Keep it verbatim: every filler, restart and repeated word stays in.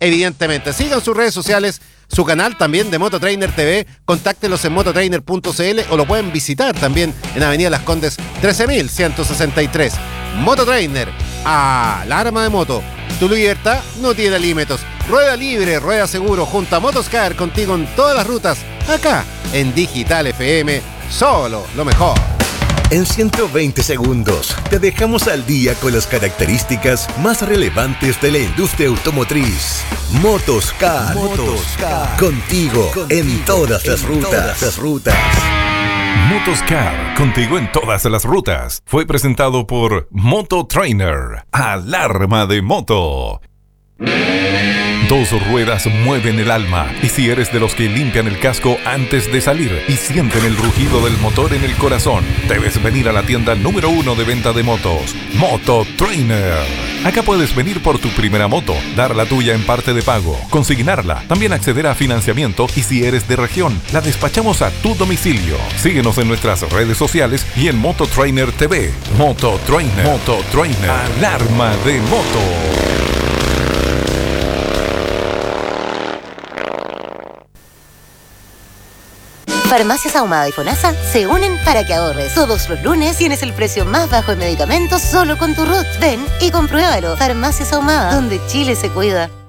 evidentemente. Sigan sus redes sociales, su canal también de Mototrainer T V, contáctelos en mototrainer punto c l o lo pueden visitar también en Avenida Las Condes trece mil ciento sesenta y tres. Mototrainer, alarma de moto. Tu libertad no tiene límites. Rueda libre, rueda seguro, junto a Motoscar, contigo en todas las rutas, acá en Digital F M, solo lo mejor. En ciento veinte segundos te dejamos al día con las características más relevantes de la industria automotriz. Motoscar, Motoscar. Contigo, contigo en todas las rutas. Todas las rutas. Motoscar, contigo en todas las rutas. Fue presentado por Mototrainer, alarma de moto. Dos ruedas mueven el alma, y si eres de los que limpian el casco antes de salir y sienten el rugido del motor en el corazón, debes venir a la tienda número uno de venta de motos, Mototrainer. Acá puedes venir por tu primera moto, dar la tuya en parte de pago, consignarla, también acceder a financiamiento y si eres de región, la despachamos a tu domicilio. Síguenos en nuestras redes sociales y en Mototrainer T V. Mototrainer, Mototrainer, alarma de moto. Farmacias Ahumada y FONASA se unen para que ahorres. Todos los lunes tienes el precio más bajo en medicamentos solo con tu R U T. Ven y compruébalo. Farmacias Ahumada, donde Chile se cuida.